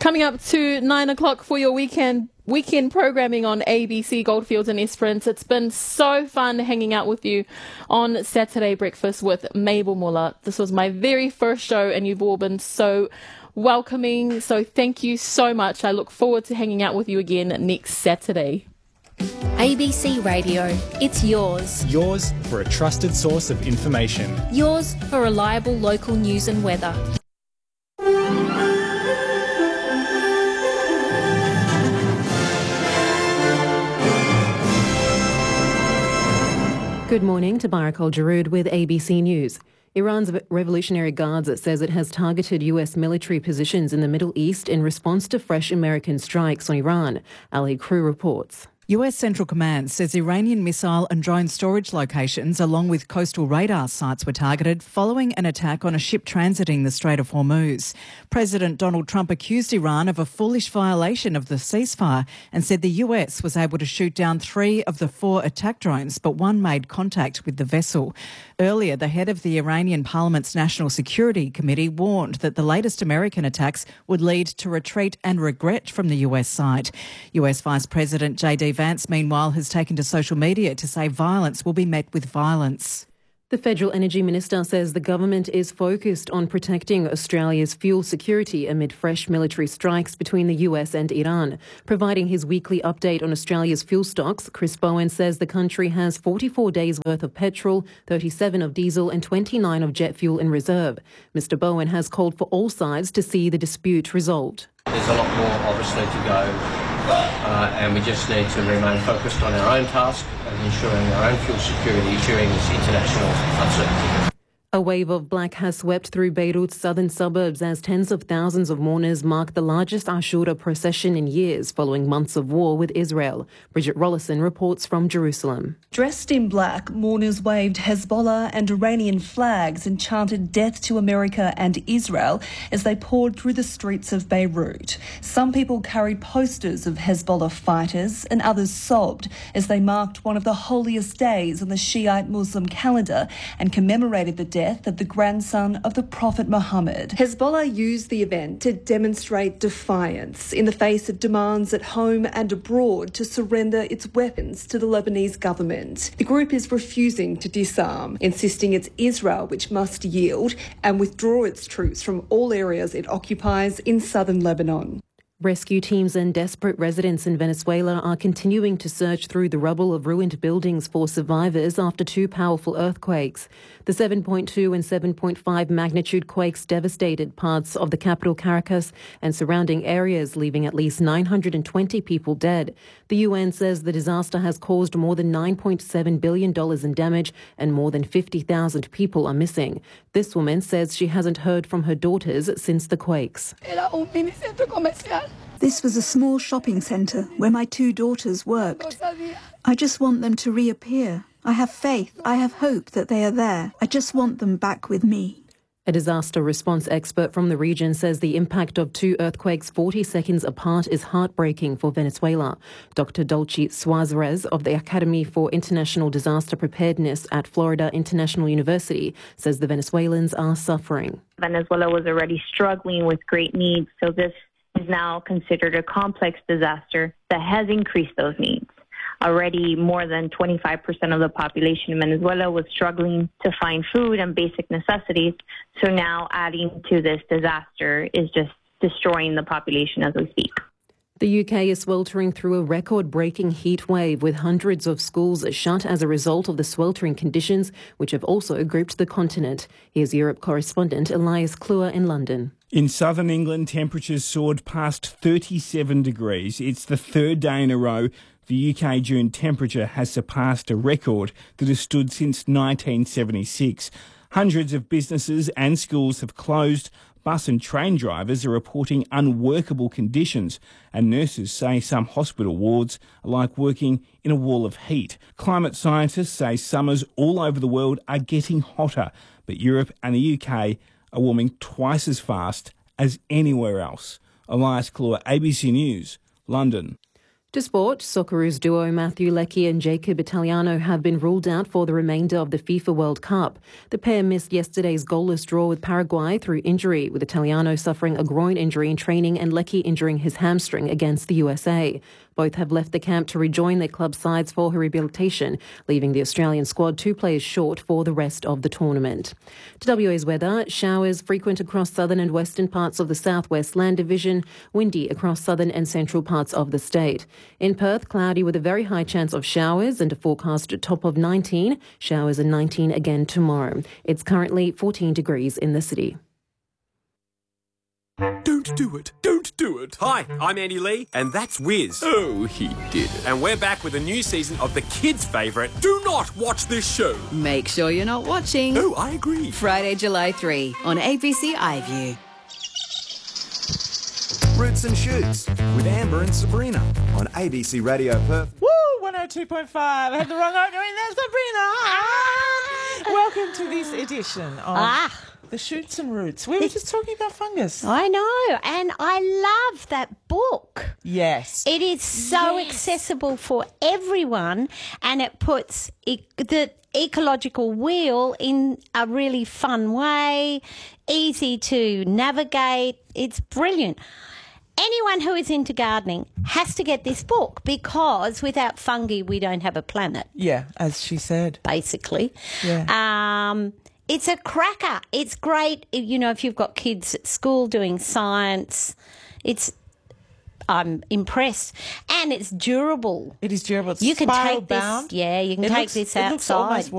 Coming up to 9 o'clock for your weekend programming on ABC Goldfields and Esperance. It's been so fun hanging out with you on Saturday Breakfast with Mabel Muller. This was my very first show and you've all been so welcoming. So thank you so much. I look forward to hanging out with you again next Saturday. ABC Radio, it's yours. Yours for a trusted source of information. Yours for reliable local news and weather. Good morning, Tabarak Al-Jaroud with ABC News. Iran's Revolutionary Guards says it has targeted US military positions in the Middle East in response to fresh American strikes on Iran. Ali Crew reports. US Central Command says Iranian missile and drone storage locations along with coastal radar sites were targeted following an attack on a ship transiting the Strait of Hormuz. President Donald Trump accused Iran of a foolish violation of the ceasefire and said the US was able to shoot down 3 of the 4 attack drones, but one made contact with the vessel. Earlier, the head of the Iranian Parliament's National Security Committee warned that the latest American attacks would lead to retreat and regret from the US side. US Vice President J.D. Vance, meanwhile, has taken to social media to say violence will be met with violence. The Federal Energy Minister says the government is focused on protecting Australia's fuel security amid fresh military strikes between the US and Iran. Providing his weekly update on Australia's fuel stocks, Chris Bowen says the country has 44 days' worth of petrol, 37 of diesel and 29 of jet fuel in reserve. Mr Bowen has called for all sides to see the dispute resolved. There's a lot more, obviously, to go. And we just need to remain focused on our own task and ensuring our own fuel security during this international uncertainty. A wave of black has swept through Beirut's southern suburbs as tens of thousands of mourners mark the largest Ashura procession in years following months of war with Israel. Bridget Rollison reports from Jerusalem. Dressed in black, mourners waved Hezbollah and Iranian flags and chanted death to America and Israel as they poured through the streets of Beirut. Some people carried posters of Hezbollah fighters and others sobbed as they marked one of the holiest days on the Shiite Muslim calendar and commemorated the death of the grandson of the Prophet Muhammad. Hezbollah used the event to demonstrate defiance in the face of demands at home and abroad to surrender its weapons to the Lebanese government. The group is refusing to disarm, insisting it's Israel which must yield and withdraw its troops from all areas it occupies in southern Lebanon. Rescue teams and desperate residents in Venezuela are continuing to search through the rubble of ruined buildings for survivors after 2 powerful earthquakes. The 7.2 and 7.5 magnitude quakes devastated parts of the capital Caracas and surrounding areas, leaving at least 920 people dead. The UN says the disaster has caused more than $9.7 billion in damage and more than 50,000 people are missing. This woman says she hasn't heard from her daughters since the quakes. This was a small shopping centre where my 2 daughters worked. I just want them to reappear. I have faith, I have hope that they are there. I just want them back with me. A disaster response expert from the region says the impact of 2 earthquakes 40 seconds apart is heartbreaking for Venezuela. Dr. Dolce Suarez of the Academy for International Disaster Preparedness at Florida International University says the Venezuelans are suffering. Venezuela was already struggling with great needs, so this is now considered a complex disaster that has increased those needs. Already more than 25% of the population in Venezuela was struggling to find food and basic necessities. So now adding to this disaster is just destroying the population as we speak. The UK is sweltering through a record-breaking heat wave with hundreds of schools shut as a result of the sweltering conditions, which have also gripped the continent. Here's Europe correspondent Elias Kluwer in London. In southern England, temperatures soared past 37 degrees. It's the 3rd day in a row the UK June temperature has surpassed a record that has stood since 1976. Hundreds of businesses and schools have closed. Bus and train drivers are reporting unworkable conditions, and nurses say some hospital wards are like working in a wall of heat. Climate scientists say summers all over the world are getting hotter, but Europe and the UK are warming twice as fast as anywhere else. Elias Kluwer, ABC News, London. To sport, Socceroos duo Matthew Leckie and Jacob Italiano have been ruled out for the remainder of the FIFA World Cup. The pair missed yesterday's goalless draw with Paraguay through injury, with Italiano suffering a groin injury in training and Leckie injuring his hamstring against the USA. Both have left the camp to rejoin their club sides for rehabilitation, leaving the Australian squad 2 players short for the rest of the tournament. To WA's weather, showers frequent across southern and western parts of the southwest land division, windy across southern and central parts of the state. In Perth, cloudy with a very high chance of showers and a forecast top of 19. Showers and 19 again tomorrow. It's currently 14 degrees in the city. Don't do it. Don't do it. Hi, I'm Andy Lee, and that's Wiz. Oh, he did it. And we're back with a new season of the kids' favourite, Do Not Watch This Show. Make sure you're not watching. Oh, I agree. Friday, July 3 on ABC iView. Roots and Shoots with Amber and Sabrina on ABC Radio Perth. Woo! 102.5. I had the wrong opening. That's Sabrina. Welcome to this edition of The Shoots and Roots. We were just talking about fungus. I know, and I love that book. Yes. It is so accessible for everyone, and it puts the ecological wheel in a really fun way, easy to navigate. It's brilliant. Anyone who is into gardening has to get this book because without fungi, we don't have a planet. Yeah, as she said. Basically. Yeah. It's a cracker. It's great, you know, if you've got kids at school doing science. I'm impressed. And it's durable. It is durable. It's you can spiral take bound. this. Yeah, you can take this outside.